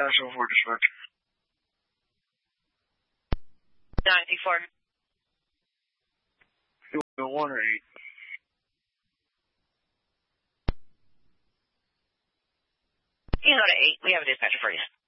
National 4 dispatch. 94. You want to go 1 or 8? You can go to 8. We have a dispatcher for you.